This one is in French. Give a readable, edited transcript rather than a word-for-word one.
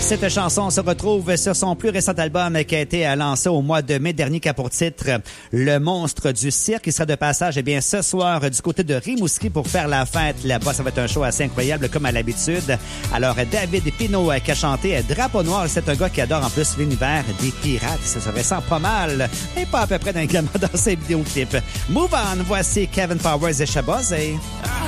Cette chanson se retrouve sur son plus récent album qui a été lancé au mois de mai dernier, qui a pour titre Le Monstre du Cirque. Il sera de passage ce soir du côté de Rimouski pour faire la fête là-bas. Ça va être un show assez incroyable comme à l'habitude. Alors David Pinault qui a chanté Drapeau Noir, c'est un gars qui adore en plus l'univers des pirates. Ça se ressent pas mal, mais pas à peu près également dans ses vidéoclips. Move on, voici Kevin Powers et Shabazz.